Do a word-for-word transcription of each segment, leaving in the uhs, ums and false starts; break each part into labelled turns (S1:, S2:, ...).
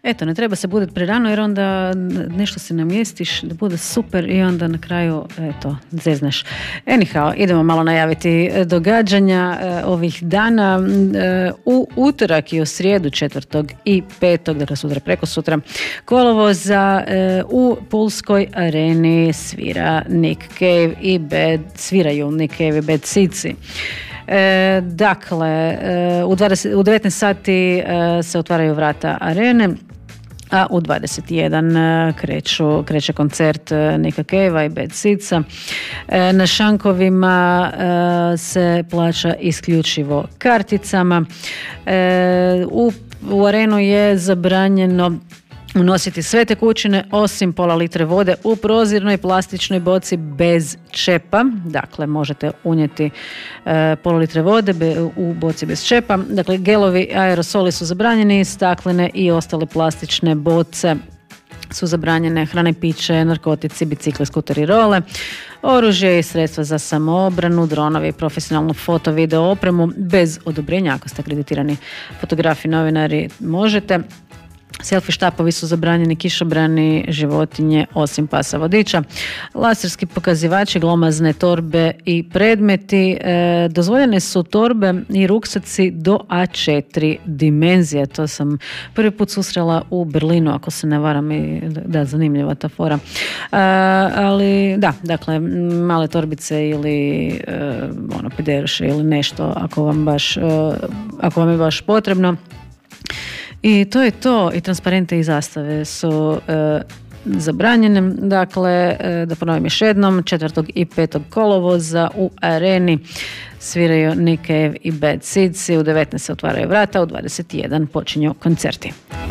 S1: Eto, ne treba se buditi prerano jer onda nešto se namjestiš da bude super i onda na kraju, eto, zezneš. Anyhow, idemo malo najaviti događanja e, ovih dana. E, u utorak i u srijedu četvrtog i petog, dakle sutra preko sutra, kolovoza e, u Pulskoj areni svira Nick Cave i Bad, sviraju Nick Cave i Bad Seeds. E, dakle, e, u, dvadeset, u devetnaest sati e, se otvaraju vrata arene, a u dvadeset jedan kreću, kreće koncert Nicka Cavea i Bad Seedsa. E, na šankovima e, se plaća isključivo karticama. E, u, u arenu je zabranjeno unositi sve tekućine osim pola litre vode u prozirnoj plastičnoj boci bez čepa. Dakle, možete unijeti e, pola litre vode be, u boci bez čepa. Dakle, gelovi, aerosoli su zabranjeni, staklene i ostale plastične boce su zabranjene, hrana i piće, narkotici, bicikli, skuteri, role, oružje i sredstva za samoobranu, dronovi, profesionalnu foto, video opremu bez odobrenja. Ako ste akreditirani fotografi, novinari, možete. Selfie štapovi su zabranjeni, kišobrani, životinje osim pasa vodiča, laserski pokazivači, glomazne torbe i predmeti. E, dozvoljene su torbe i ruksaci do A četiri dimenzije. To sam prvi put susrela u Berlinu, ako se ne varam, i da, zanimljiva ta fora. E, ali da, dakle, male torbice ili e, ono, pederuše ili nešto ako vam baš, e, ako vam je baš potrebno. I to je to, i transparente i zastave su e, zabranjene. Dakle, e, da ponovim još jednom, četvrtog i petog kolovoza u areni sviraju Nick Cave i Bad Seeds, u devetnaest se otvaraju vrata, u dvadeset jedan počinju koncerti.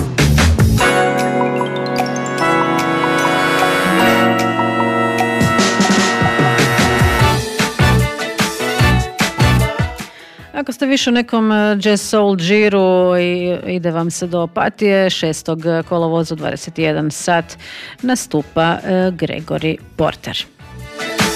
S1: Ako ste više u nekom jazz soul džiru i ide vam se do Opatije, šestog kolovoza u dvadeset jedan sat nastupa Gregory Porter.